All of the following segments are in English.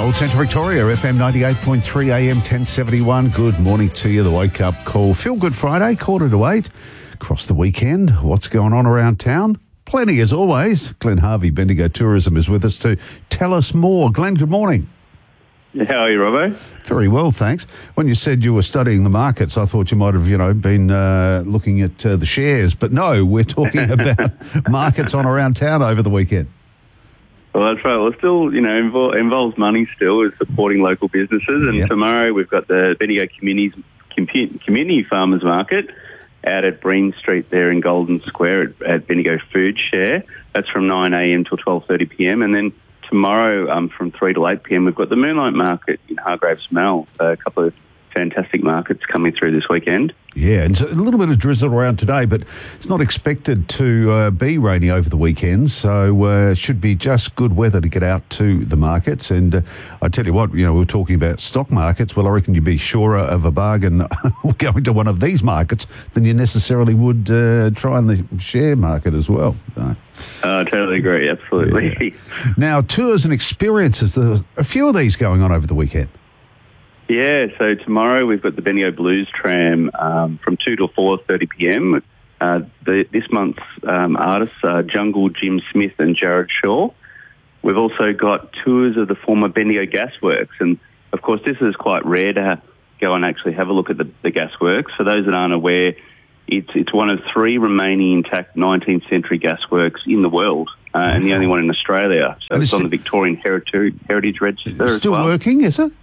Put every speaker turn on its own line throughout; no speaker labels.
Gold Centre Victoria, FM 98.3 AM 1071. Good morning to you. The Wake Up Call. Feel Good Friday, 7:45. Across the weekend, what's going on around town? Plenty as always. Glenn Harvey, Bendigo Tourism, is with us to tell us more. Glenn, good morning.
How are you, Robbo?
Very well, thanks. When you said you were studying the markets, I thought you might have, been looking at the shares. But no, we're talking about markets on around town over the weekend.
Well, that's right. Well, it still, involves money still, is supporting local businesses. And Tomorrow we've got the Bendigo Community Farmers Market out at Breen Street there in Golden Square at Bendigo Food Share. That's from 9 a.m. till 12:30 p.m. And then tomorrow from 3 to 8 p.m. we've got the Moonlight Market in Hargraves Mall. So a couple of fantastic markets coming through this weekend.
Yeah, and so a little bit of drizzle around today, but it's not expected to be rainy over the weekend, so it should be just good weather to get out to the markets. And I tell you what, we were talking about stock markets. Well, I reckon you'd be surer of a bargain going to one of these markets than you necessarily would try in the share market as well.
I totally agree, absolutely.
Yeah. Now, tours and experiences, there are a few of these going on over the weekend.
Yeah, so tomorrow we've got the Bendigo Blues Tram from 2 to 4:30 p.m. This month's artists are Jungle, Jim Smith and Jared Shaw. We've also got tours of the former Bendigo Gasworks, and of course this is quite rare to go and actually have a look at the gasworks. For those that aren't aware, it's one of 3 remaining intact 19th century gasworks in the world, and the only one in Australia. So it's on the Victorian Heritage Register.
Still working, is it?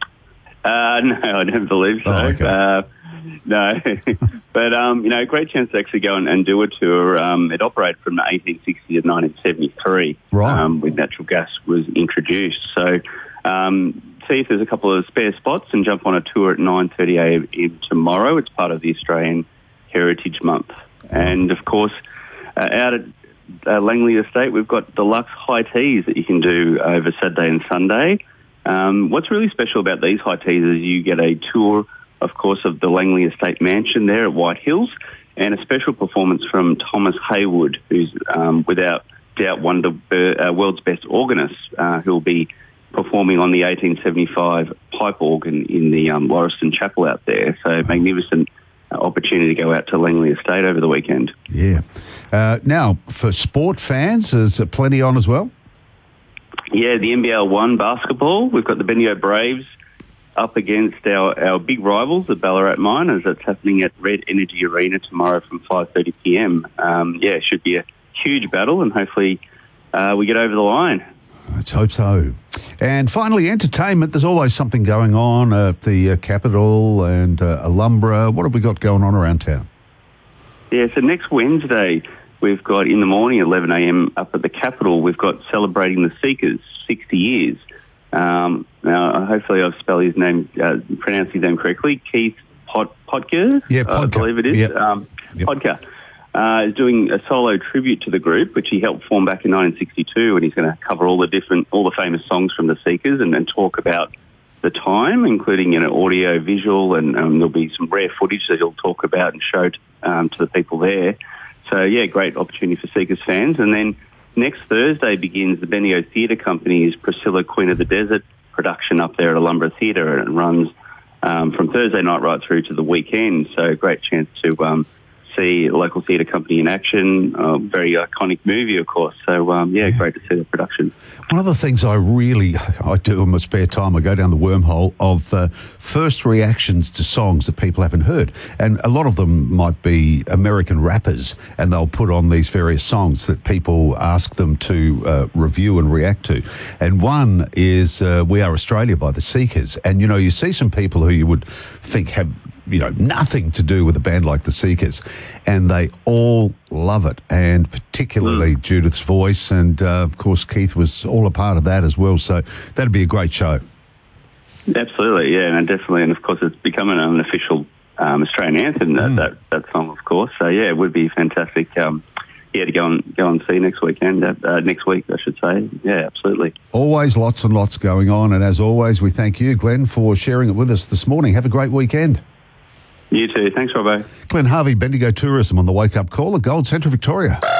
No, I don't believe so.
Oh, okay.
No, but great chance to actually go and do a tour. It operated from 1860 to 1973,
right?
When natural gas was introduced. So, see if there's a couple of spare spots and jump on a tour at 9:30 a.m. tomorrow. It's part of the Australian Heritage Month, and of course, out at Langley Estate, we've got deluxe high teas that you can do over Saturday and Sunday. What's really special about these high teas is you get a tour, of course, of the Langley Estate Mansion there at White Hills, and a special performance from Thomas Haywood, who's without doubt one of the world's best organists, who'll be performing on the 1875 pipe organ in the Lauriston Chapel out there. So magnificent opportunity to go out to Langley Estate over the weekend.
Yeah. Now, for sport fans, there's plenty on as well?
Yeah, the NBL 1 basketball. We've got the Bendigo Braves up against our big rivals, the Ballarat Miners. That's happening at Red Energy Arena tomorrow from 5:30 p.m. It should be a huge battle, and hopefully we get over the line.
Let's hope so. And finally, entertainment. There's always something going on at the Capitol and Alumbra. What have we got going on around town?
Yeah, so next Wednesday, we've got in the morning at 11 a.m. up at the Capitol, we've got celebrating the Seekers, 60 years. Now, hopefully I've spelled his name, pronounced his name correctly, Keith Podker,
yeah, Podker.
I believe it is.
Yep.
Podker is doing a solo tribute to the group, which he helped form back in 1962, and he's going to cover all the famous songs from the Seekers and talk about the time, including audio, visual, and there'll be some rare footage that he'll talk about and show to the people there. So, great opportunity for Seekers fans. And then next Thursday begins the Bendigo Theatre Company's Priscilla, Queen of the Desert production up there at Alumbra Theatre, and it runs from Thursday night right through to the weekend. So, great chance to see a local theatre company in action. Very iconic movie, of course. So, great to see the production.
One of the things I do in my spare time, I go down the wormhole of first reactions to songs that people haven't heard. And a lot of them might be American rappers, and they'll put on these various songs that people ask them to review and react to. And one is We Are Australia by the Seekers. And, you see some people who you would think have nothing to do with a band like the Seekers, and they all love it, and particularly Judith's voice, and of course Keith was all a part of that as well, so that'd be a great show.
Absolutely, yeah, and definitely, and of course it's becoming an official Australian anthem, that song, of course, so it would be fantastic to go and see next week, I should say. Yeah, absolutely.
Always lots and lots going on, and as always, we thank you, Glenn, for sharing it with us this morning. Have a great weekend.
You too. Thanks, Robbo.
Glenn Harvey, Bendigo Tourism on the Wake Up Call at Gold Centre Victoria.